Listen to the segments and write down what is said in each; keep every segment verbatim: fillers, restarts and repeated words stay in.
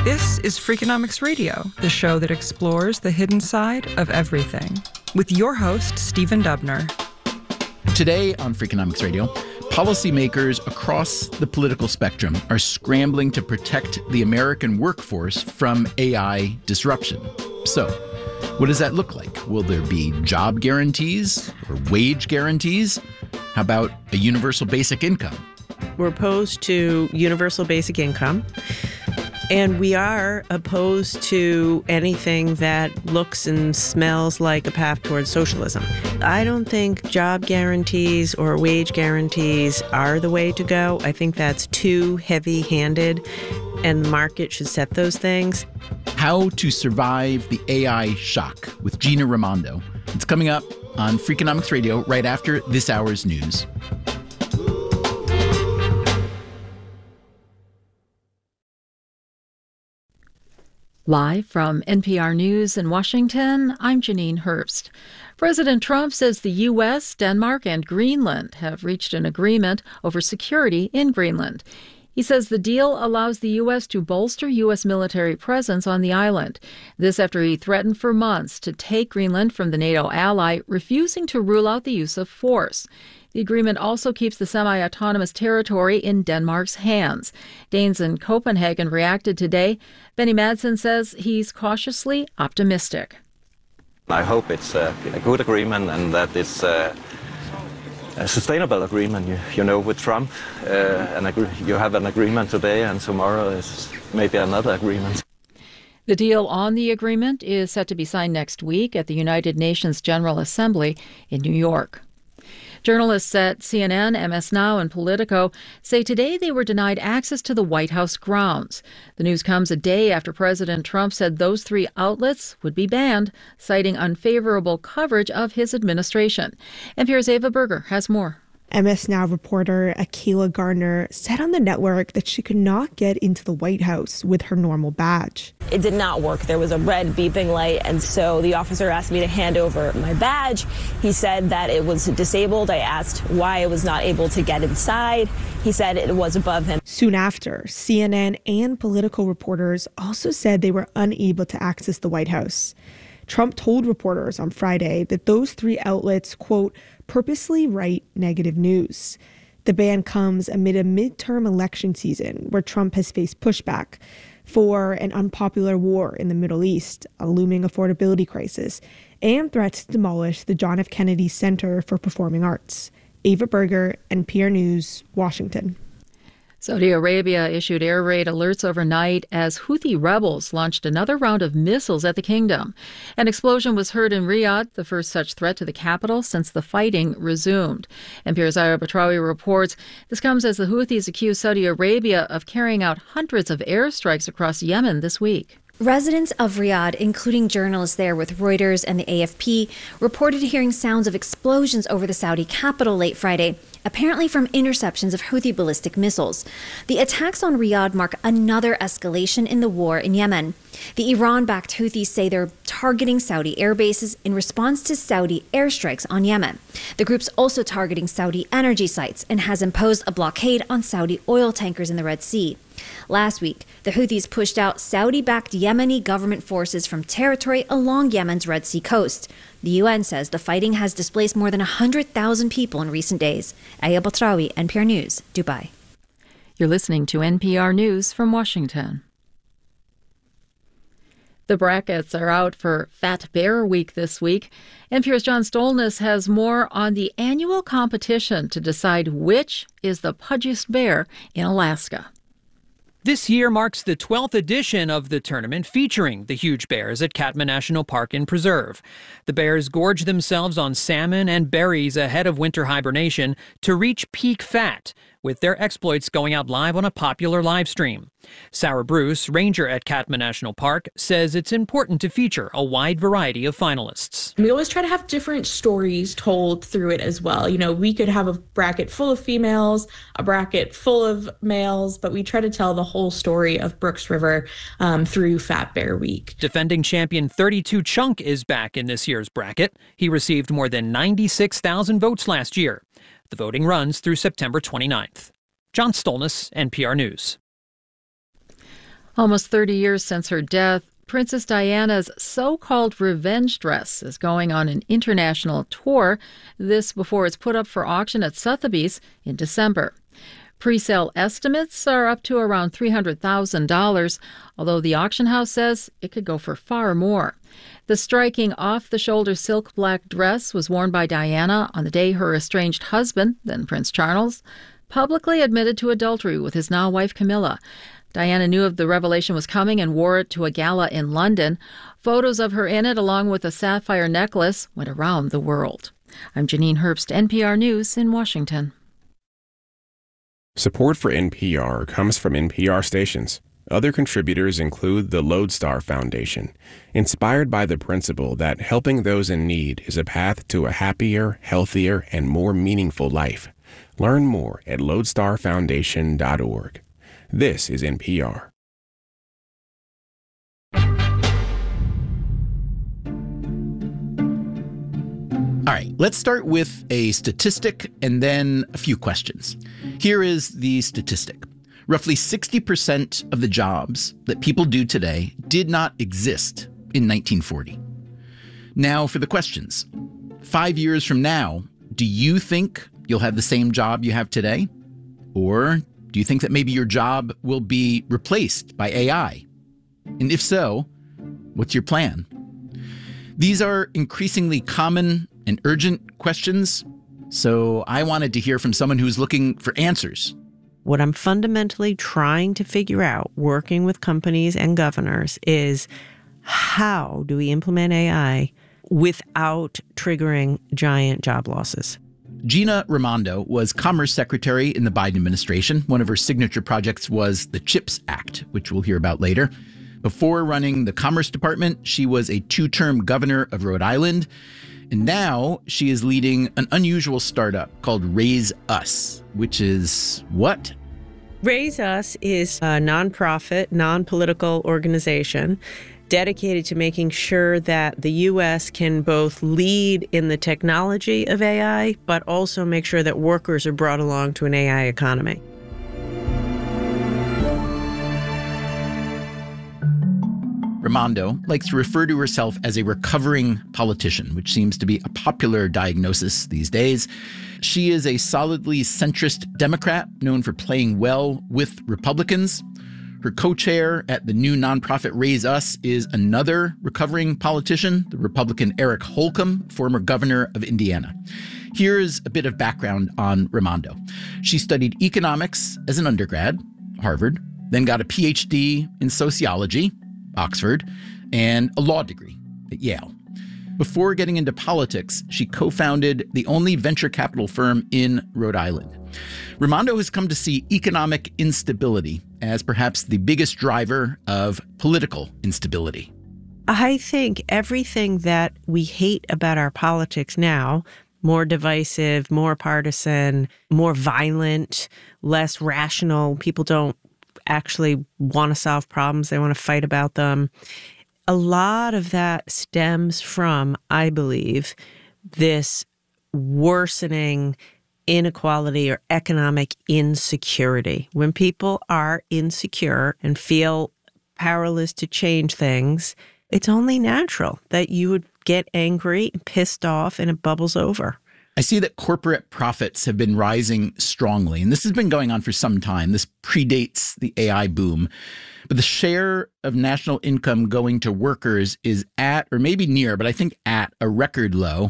This is Freakonomics Radio, the show that explores the hidden side of everything, with your host, Stephen Dubner. Today on Freakonomics Radio, policymakers across the political spectrum are scrambling to protect the American workforce from A I disruption. So, what does that look like? Will there be job guarantees or wage guarantees? How about a universal basic income? We're opposed to universal basic income. And we are opposed to anything that looks and smells like a path towards socialism. I don't think job guarantees or wage guarantees are the way to go. I think that's too heavy-handed, and the market should set those things. How to Survive the A I Shock with Gina Raimondo. It's coming up on Freakonomics Radio right after this hour's news. Live from N P R News in Washington, I'm Janine Herbst. President Trump says the U S, Denmark, and Greenland have reached an agreement over security in Greenland. He says the deal allows the U S to bolster U S military presence on the island. This after he threatened for months to take Greenland from the NATO ally, refusing to rule out the use of force. The agreement also keeps the semi-autonomous territory in Denmark's hands. Danes in Copenhagen reacted today. Benny Madsen says he's cautiously optimistic. I hope it's a, a good agreement and that it's a, a sustainable agreement. You, you know, with Trump, uh, an agree- you have an agreement today and tomorrow is maybe another agreement. The deal on the agreement is set to be signed next week at the United Nations General Assembly in New York. Journalists at C N N, M S Now, and Politico say today they were denied access to the White House grounds. The news comes a day after President Trump said those three outlets would be banned, citing unfavorable coverage of his administration. N P R's Ava Berger has more. M S Now reporter Akilah Gardner said on the network that she could not get into the White House with her normal badge. It did not work. There was a red beeping light, and so the officer asked me to hand over my badge. He said that it was disabled. I asked why I was not able to get inside. He said it was above him. Soon after, C N N and Politico reporters also said they were unable to access the White House. Trump told reporters on Friday that those three outlets, quote, purposely write negative news. The ban comes amid a midterm election season where Trump has faced pushback for an unpopular war in the Middle East, a looming affordability crisis, and threats to demolish the John F. Kennedy Center for Performing Arts. Ava Berger, N P R News, Washington. Saudi Arabia issued air raid alerts overnight as Houthi rebels launched another round of missiles at the kingdom. An explosion was heard in Riyadh, the first such threat to the capital since the fighting resumed. N P R's Ira Batrawi reports this comes as the Houthis accuse Saudi Arabia of carrying out hundreds of airstrikes across Yemen this week. Residents of Riyadh, including journalists there with Reuters and the A F P, reported hearing sounds of explosions over the Saudi capital late Friday, apparently from interceptions of Houthi ballistic missiles. The attacks on Riyadh mark another escalation in the war in Yemen. The Iran-backed Houthis say they're targeting Saudi air bases in response to Saudi airstrikes on Yemen. The group's also targeting Saudi energy sites and has imposed a blockade on Saudi oil tankers in the Red Sea. Last week, the Houthis pushed out Saudi-backed Yemeni government forces from territory along Yemen's Red Sea coast. The U N says the fighting has displaced more than one hundred thousand people in recent days. Aya Batrawi, N P R News, Dubai. You're listening to N P R News from Washington. The brackets are out for Fat Bear Week this week. N P R's John Stolnis has more on the annual competition to decide which is the pudgiest bear in Alaska. This year marks the twelfth edition of the tournament featuring the huge bears at Katmai National Park and Preserve. The bears gorge themselves on salmon and berries ahead of winter hibernation to reach peak fat, with their exploits going out live on a popular live stream. Sarah Bruce, ranger at Katmai National Park, says it's important to feature a wide variety of finalists. We always try to have different stories told through it as well. You know, we could have a bracket full of females, a bracket full of males, but we try to tell the whole story of Brooks River um, through Fat Bear Week. Defending champion thirty-two Chunk is back in this year's bracket. He received more than ninety-six thousand votes last year. The voting runs through September twenty-ninth. John Stolnis, N P R News. Almost thirty years since her death, Princess Diana's so-called revenge dress is going on an international tour, this before it's put up for auction at Sotheby's in December. Pre-sale estimates are up to around three hundred thousand dollars, although the auction house says it could go for far more. The striking off-the-shoulder silk black dress was worn by Diana on the day her estranged husband, then Prince Charles, publicly admitted to adultery with his now wife Camilla. Diana knew of the revelation was coming and wore it to a gala in London. Photos of her in it, along with a sapphire necklace, went around the world. I'm Janine Herbst, N P R News in Washington. Support for N P R comes from N P R stations. Other contributors include the Lodestar Foundation, inspired by the principle that helping those in need is a path to a happier, healthier, and more meaningful life. Learn more at lodestar foundation dot org. This is N P R. All right, let's start with a statistic and then a few questions. Here is the statistic. Roughly sixty percent of the jobs that people do today did not exist in nineteen forty. Now for the questions. Five years from now, do you think you'll have the same job you have today? Or do you think that maybe your job will be replaced by A I? And if so, what's your plan? These are increasingly common and urgent questions, so I wanted to hear from someone who's looking for answers. What I'm fundamentally trying to figure out, working with companies and governors, is how do we implement A I without triggering giant job losses? Gina Raimondo was Commerce Secretary in the Biden administration. One of her signature projects was the CHIPS Act, which we'll hear about later. Before running the Commerce Department, she was a two-term governor of Rhode Island. And now she is leading an unusual startup called Raise Us, which is what? Raise Us is a nonprofit, non-political organization dedicated to making sure that the U S can both lead in the technology of A I, but also make sure that workers are brought along to an A I economy. Raimondo likes to refer to herself as a recovering politician, which seems to be a popular diagnosis these days. She is a solidly centrist Democrat known for playing well with Republicans. Her co-chair at the new nonprofit Raise Us is another recovering politician, the Republican Eric Holcomb, former governor of Indiana. Here's a bit of background on Raimondo. She studied economics as an undergrad, Harvard, then got a P H D in sociology, Oxford, and a law degree at Yale. Before getting into politics, she co-founded the only venture capital firm in Rhode Island. Raimondo has come to see economic instability as perhaps the biggest driver of political instability. I think everything that we hate about our politics now, more divisive, more partisan, more violent, less rational, people don't actually want to solve problems, they want to fight about them. A lot of that stems from, I believe, this worsening inequality or economic insecurity. When people are insecure and feel powerless to change things, it's only natural that you would get angry and pissed off and it bubbles over. I see that corporate profits have been rising strongly, and this has been going on for some time. This predates the A I boom. But the share of national income going to workers is at, or maybe near, but I think at a record low.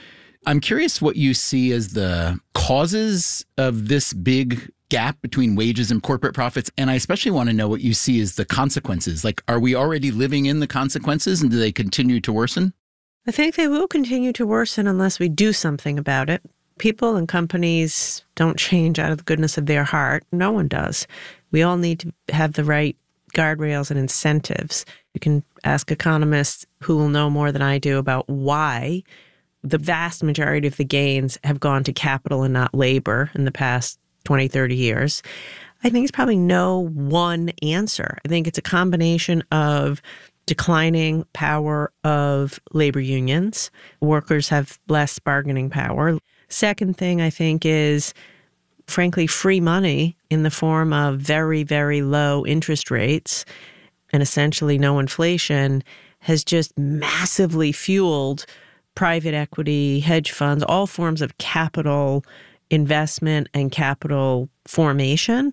I'm curious what you see as the causes of this big gap between wages and corporate profits. And I especially want to know what you see as the consequences. Like, are we already living in the consequences and do they continue to worsen? I think they will continue to worsen unless we do something about it. People and companies don't change out of the goodness of their heart. No one does. We all need to have the right guardrails and incentives. You can ask economists who will know more than I do about why the vast majority of the gains have gone to capital and not labor in the past twenty, thirty years. I think it's probably no one answer. I think it's a combination of declining power of labor unions. Workers have less bargaining power. Second thing I think is frankly, free money in the form of very, very low interest rates and essentially no inflation has just massively fueled private equity, hedge funds, all forms of capital investment and capital formation.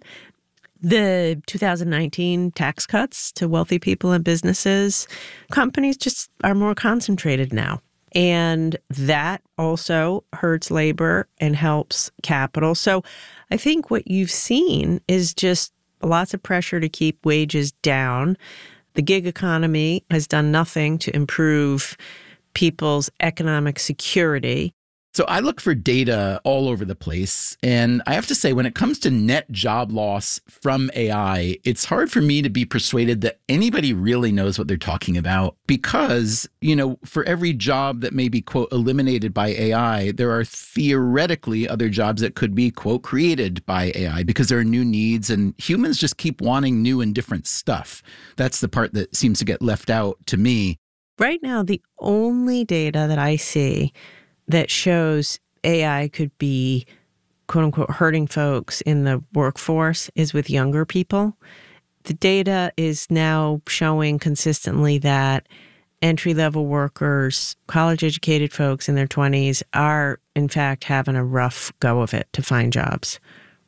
The two thousand nineteen tax cuts to wealthy people and businesses, companies just are more concentrated now. And that also hurts labor and helps capital. So I think what you've seen is just lots of pressure to keep wages down. The gig economy has done nothing to improve people's economic security. So I look for data all over the place. And I have to say, when it comes to net job loss from A I, it's hard for me to be persuaded that anybody really knows what they're talking about. Because, you know, for every job that may be, quote, eliminated by A I, there are theoretically other jobs that could be, quote, created by A I because there are new needs and humans just keep wanting new and different stuff. That's the part that seems to get left out to me. Right now, the only data that I see that shows A I could be, quote unquote, hurting folks in the workforce is with younger people. The data is now showing consistently that entry-level workers, college-educated folks in their twenties are, in fact, having a rough go of it to find jobs.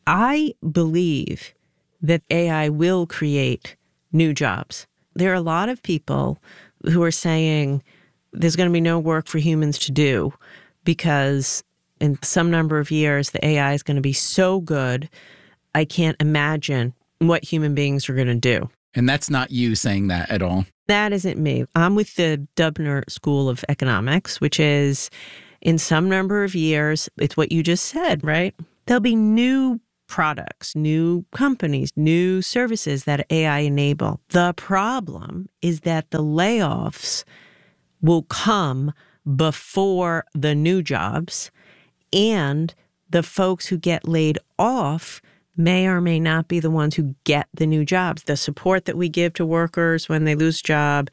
I believe that A I will create new jobs. There are a lot of people who are saying there's going to be no work for humans to do because in some number of years, the A I is going to be so good, I can't imagine what human beings are going to do. And that's not you saying that at all. That isn't me. I'm with the Dubner School of Economics, which is in some number of years, it's what you just said, right? There'll be new products, new companies, new services that A I enable. The problem is that the layoffs will come before the new jobs, and the folks who get laid off may or may not be the ones who get the new jobs. The support that we give to workers when they lose a job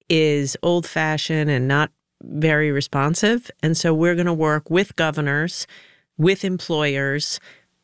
is old-fashioned and not very responsive. And so we're going to work with governors, with employers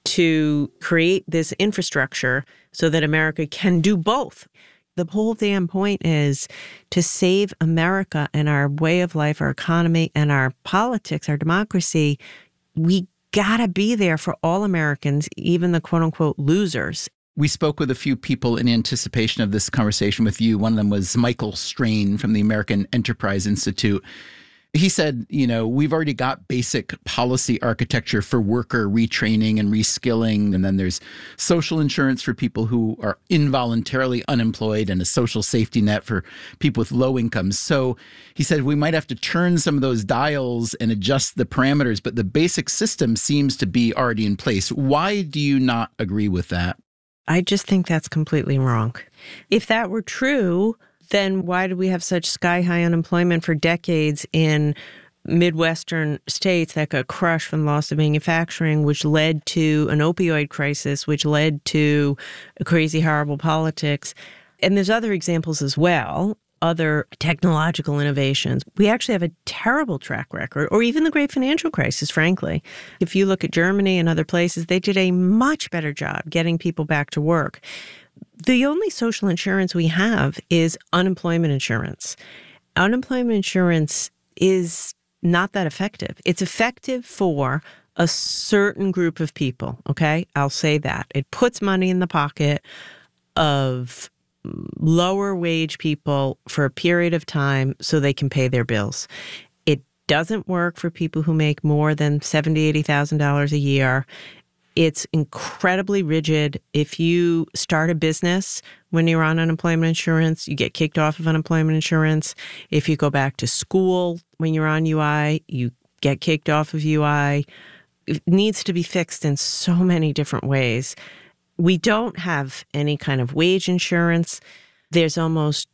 to create this infrastructure so that America can do both. The whole damn point is to save America and our way of life, our economy, and our politics, our democracy. We gotta be there for all Americans, even the quote unquote losers. We spoke with a few people in anticipation of this conversation with you. One of them was Michael Strain from the American Enterprise Institute. He said, you know, we've already got basic policy architecture for worker retraining and reskilling. And then there's social insurance for people who are involuntarily unemployed and a social safety net for people with low incomes. So he said we might have to turn some of those dials and adjust the parameters, but the basic system seems to be already in place. Why do you not agree with that? I just think that's completely wrong. If that were true, then why do we have such sky-high unemployment for decades in Midwestern states that got crushed from loss of manufacturing, which led to an opioid crisis, which led to crazy, horrible politics? And there's other examples as well, other technological innovations. We actually have a terrible track record, or even the great financial crisis, frankly. If you look at Germany and other places, they did a much better job getting people back to work. The only social insurance we have is unemployment insurance. Unemployment insurance is not that effective. It's effective for a certain group of people, okay? I'll say that. It puts money in the pocket of lower wage people for a period of time so they can pay their bills. It doesn't work for people who make more than seventy thousand dollars, eighty thousand dollars a year. It's incredibly rigid. If you start a business when you're on unemployment insurance, you get kicked off of unemployment insurance. If you go back to school when you're on U I, you get kicked off of U I. It needs to be fixed in so many different ways. We don't have any kind of wage insurance. There's almost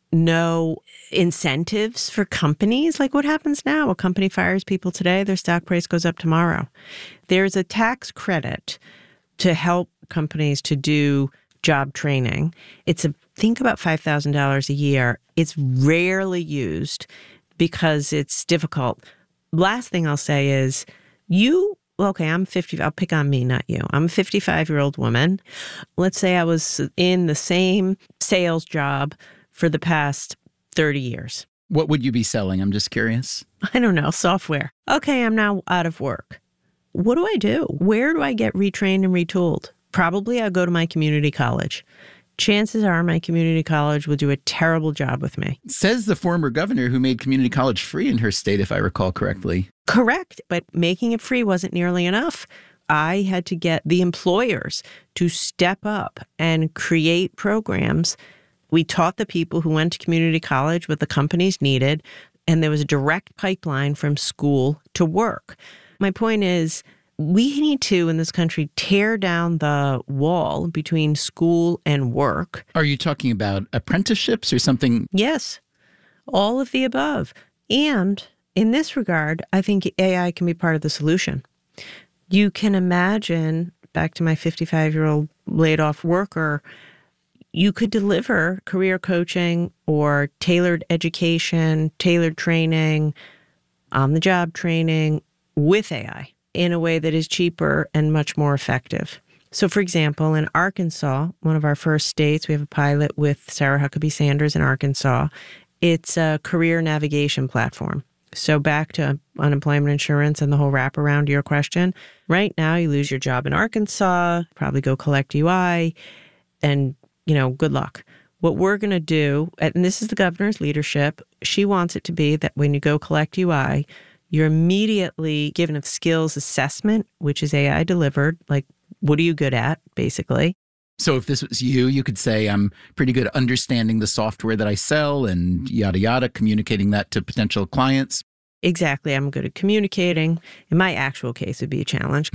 no incentives for companies. Like what happens now? A company fires people today, their stock price goes up tomorrow. There's a tax credit to help companies to do job training. It's a think about five thousand dollars a year. It's rarely used because it's difficult. Last thing I'll say is you well, okay, I'm fifty. I'll pick on me, not you. I'm a fifty-five-year-old woman. Let's say I was in the same sales job for the past thirty years. What would you be selling? I'm just curious. I don't know, software. Okay, I'm now out of work. What do I do? Where do I get retrained and retooled? Probably I'll go to my community college. Chances are my community college will do a terrible job with me. Says the former governor who made community college free in her state, if I recall correctly. Correct, but making it free wasn't nearly enough. I had to get the employers to step up and create programs. We taught the people who went to community college what the companies needed, and there was a direct pipeline from school to work. My point is, we need to, in this country, tear down the wall between school and work. Are you talking about apprenticeships or something? Yes, all of the above. And in this regard, I think A I can be part of the solution. You can imagine, back to my fifty-five-year-old laid-off worker, you could deliver career coaching or tailored education, tailored training, on-the-job training with A I in a way that is cheaper and much more effective. So, for example, in Arkansas, one of our first states, we have a pilot with Sarah Huckabee Sanders in Arkansas. It's a career navigation platform. So back to unemployment insurance and the whole wraparound to your question. Right now, you lose your job in Arkansas, probably go collect U I, and, you know, good luck. What we're going to do, and this is the governor's leadership, she wants it to be that when you go collect U I, you're immediately given a skills assessment, which is A I delivered. Like, what are you good at, basically? So if this was you, you could say, I'm pretty good at understanding the software that I sell and yada, yada, communicating that to potential clients. Exactly. I'm good at communicating. In my actual case, it'd be a challenge.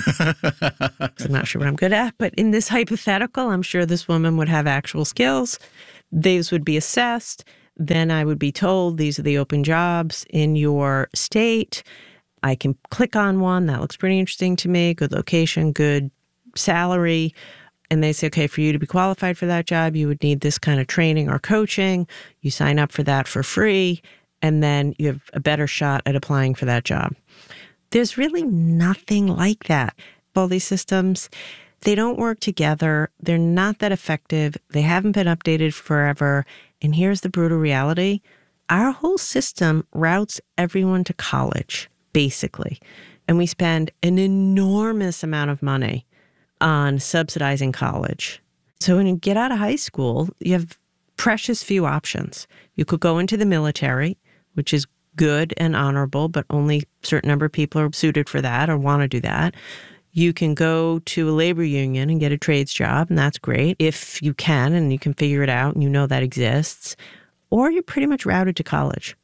I'm not sure what I'm good at. But in this hypothetical, I'm sure this woman would have actual skills. These would be assessed. Then I would be told, these are the open jobs in your state. I can click on one. That looks pretty interesting to me. Good location, good salary. And they say, okay, for you to be qualified for that job, you would need this kind of training or coaching. You sign up for that for free, and then you have a better shot at applying for that job. There's really nothing like that. All these systems, they don't work together. They're not that effective. They haven't been updated forever. And here's the brutal reality. Our whole system routes everyone to college, basically. And we spend an enormous amount of money on subsidizing college. So when you get out of high school, you have precious few options. You could go into the military, which is good and honorable, but only a certain number of people are suited for that or want to do that. You can go to a labor union and get a trades job, and that's great if you can and you can figure it out and you know that exists. Or you're pretty much routed to college.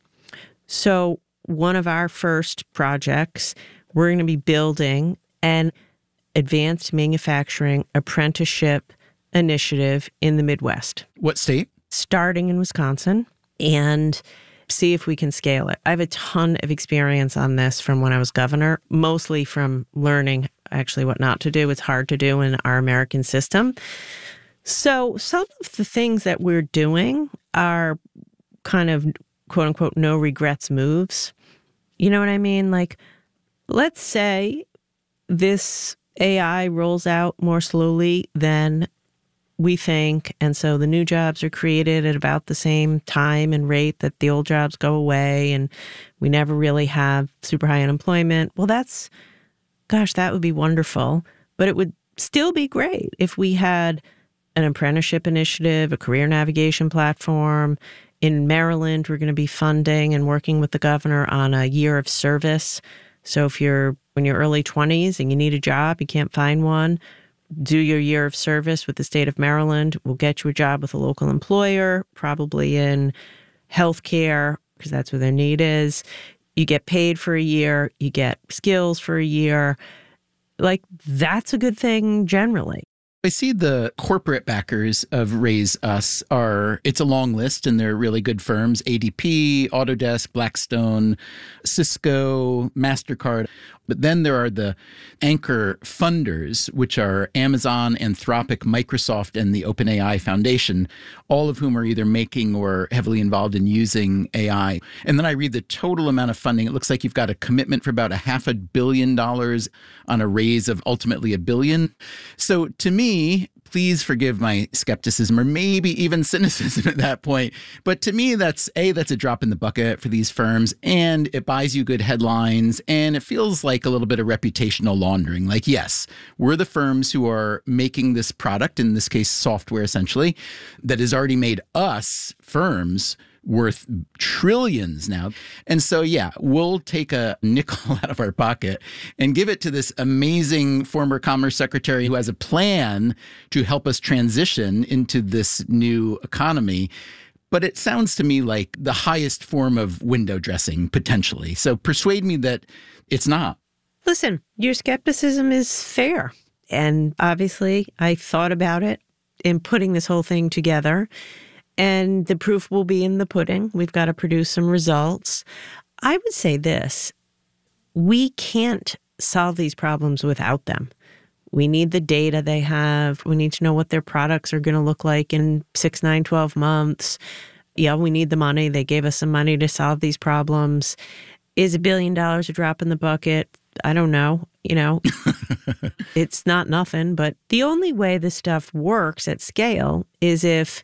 So one of our first projects, we're going to be building an advanced manufacturing apprenticeship initiative in the Midwest. What state? Starting in Wisconsin, and see if we can scale it. I have a ton of experience on this from when I was governor, mostly from learning actually what not to do. It's hard to do in our American system. So some of the things that we're doing are kind of quote unquote no regrets moves. You know what I mean? Like, let's say this A I rolls out more slowly than we think, and so the new jobs are created at about the same time and rate that the old jobs go away, and we never really have super high unemployment. Well, that's, gosh, that would be wonderful, but it would still be great if we had an apprenticeship initiative, a career navigation platform. In Maryland, we're going to be funding and working with the governor on a year of service. So if you're in your early twenties and you need a job, you can't find one, do your year of service with the state of Maryland. We'll get you a job with a local employer, probably in healthcare, because that's where their need is. You get paid for a year. You get skills for a year. Like, that's a good thing generally. I see the corporate backers of Raise Us are, it's a long list and they're really good firms. A D P, Autodesk, Blackstone, Cisco, MasterCard. But then there are the anchor funders, which are Amazon, Anthropic, Microsoft, and the OpenAI Foundation, all of whom are either making or heavily involved in using A I. And then I read the total amount of funding. It looks like you've got a commitment for about a half a billion dollars on a raise of ultimately a billion. So to me, please forgive my skepticism or maybe even cynicism at that point. But to me, that's A, that's a drop in the bucket for these firms, and it buys you good headlines, and it feels like a little bit of reputational laundering. Like, yes, we're the firms who are making this product, in this case, software essentially, that has already made us, firms, worth trillions now. And so, yeah, we'll take a nickel out of our pocket and give it to this amazing former Commerce Secretary who has a plan to help us transition into this new economy. But it sounds to me like the highest form of window dressing, potentially. So persuade me that it's not. Listen, your skepticism is fair. And obviously, I thought about it in putting this whole thing together. And the proof will be in the pudding. We've got to produce some results. I would say this. We can't solve these problems without them. We need the data they have. We need to know what their products are going to look like in six, nine, twelve months. Yeah, we need the money. They gave us some money to solve these problems. Is a billion dollars a drop in the bucket? I don't know. You know, it's not nothing. But the only way this stuff works at scale is if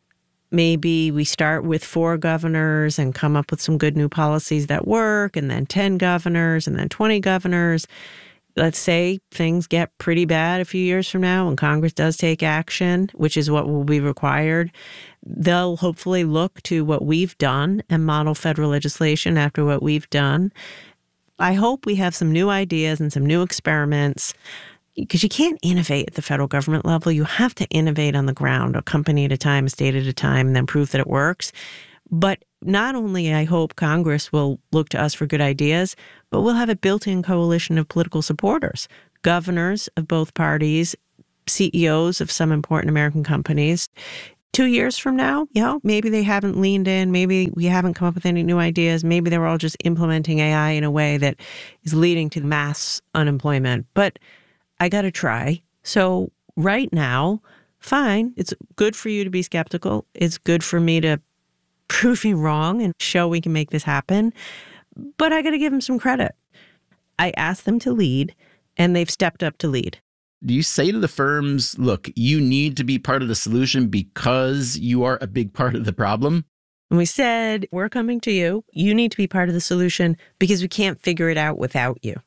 maybe we start with four governors and come up with some good new policies that work, and then ten governors, and then twenty governors. Let's say things get pretty bad a few years from now and Congress does take action, which is what will be required. They'll hopefully look to what we've done and model federal legislation after what we've done. I hope we have some new ideas and some new experiments, because you can't innovate at the federal government level. You have to innovate on the ground, a company at a time, a state at a time, and then prove that it works. But not only, I hope Congress will look to us for good ideas, but we'll have a built-in coalition of political supporters, governors of both parties, C E Os of some important American companies. Two years from now, you know, maybe they haven't leaned in. Maybe we haven't come up with any new ideas. Maybe they were all just implementing A I in a way that is leading to mass unemployment. But I got to try. So right now, fine. It's good for you to be skeptical. It's good for me to prove you wrong and show we can make this happen. But I got to give them some credit. I asked them to lead, and they've stepped up to lead. Do you say to the firms, look, you need to be part of the solution because you are a big part of the problem? And we said, we're coming to you. You need to be part of the solution because we can't figure it out without you.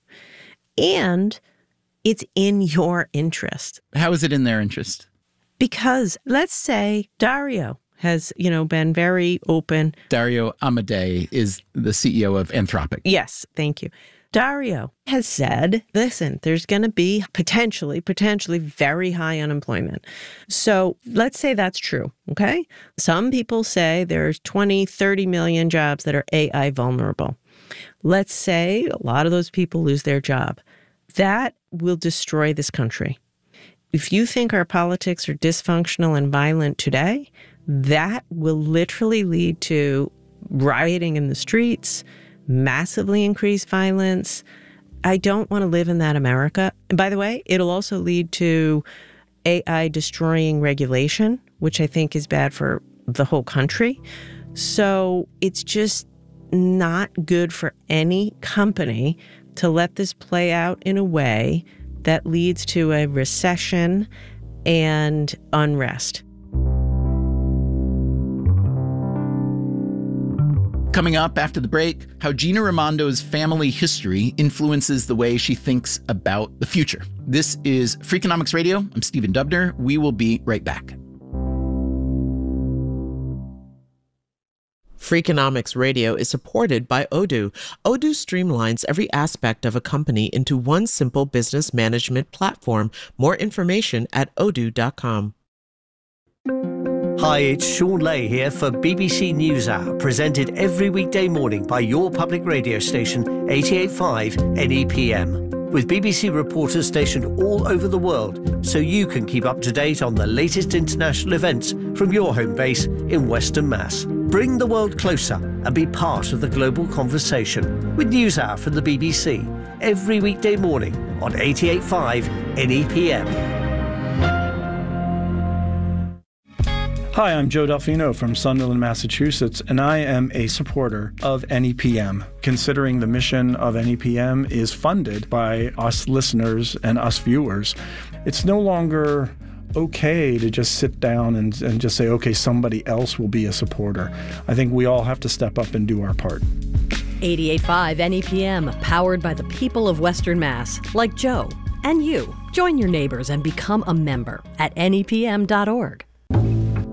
And it's in your interest. How is it in their interest? Because let's say Dario has, you know, been very open. Dario Amodei is the C E O of Anthropic. Yes, thank you. Dario has said, listen, there's going to be potentially, potentially very high unemployment. So let's say that's true, okay? Some people say there's twenty, thirty million jobs that are A I vulnerable. Let's say a lot of those people lose their job. That will destroy this country. If you think our politics are dysfunctional and violent today, that will literally lead to rioting in the streets, massively increased violence. I don't want to live in that America. And by the way, it'll also lead to A I destroying regulation, which I think is bad for the whole country. So it's just not good for any company to let this play out in a way that leads to a recession and unrest. Coming up after the break, how Gina Raimondo's family history influences the way she thinks about the future. This is Freakonomics Radio. I'm Stephen Dubner. We will be right back. Freakonomics Radio is supported by Odoo. Odoo streamlines every aspect of a company into one simple business management platform. More information at odoo dot com. Hi, it's Sean Lay here for B B C NewsHour, presented every weekday morning by your public radio station, eighty-eight point five N E P M, with B B C reporters stationed all over the world, so you can keep up to date on the latest international events from your home base in Western Mass. Bring the world closer and be part of the global conversation with NewsHour from the B B C. every weekday morning on eighty-eight point five N E P M. Hi, I'm Joe Delfino from Sunderland, Massachusetts, and I am a supporter of N E P M, considering the mission of N E P M is funded by us listeners and us viewers. It's no longer okay to just sit down and, and just say, okay, somebody else will be a supporter. I think we all have to step up and do our part. eighty-eight point five N E P M, powered by the people of Western Mass, like Joe and you. Join your neighbors and become a member at N E P M dot org.